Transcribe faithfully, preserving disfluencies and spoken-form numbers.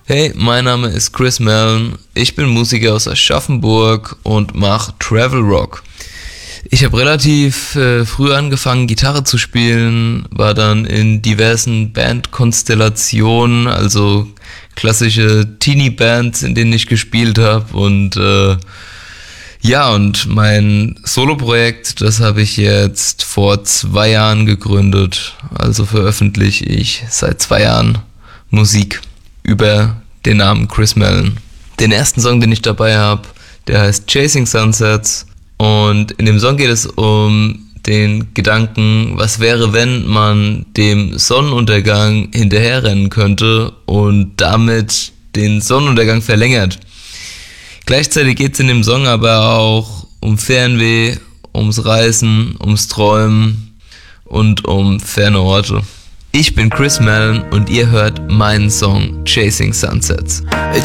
Hey, mein Name ist Chris Mellon, ich bin Musiker aus Aschaffenburg und mache Travel Rock. Ich habe relativ äh, früh angefangen, Gitarre zu spielen, war dann in diversen Bandkonstellationen, also klassische Teenie-Bands, in denen ich gespielt habe. Und äh, ja, und mein Soloprojekt, das habe ich jetzt vor zwei Jahren gegründet. Also veröffentliche ich seit zwei Jahren Musik über den Namen Chris Mellon. Den ersten Song, den ich dabei habe, der heißt Chasing Sunsets. Und in dem Song geht es um den Gedanken, was wäre, wenn man dem Sonnenuntergang hinterherrennen könnte und damit den Sonnenuntergang verlängert. Gleichzeitig geht es in dem Song aber auch um Fernweh, ums Reisen, ums Träumen und um ferne Orte. Ich bin Chris Mellon und ihr hört meinen Song Chasing Sunsets.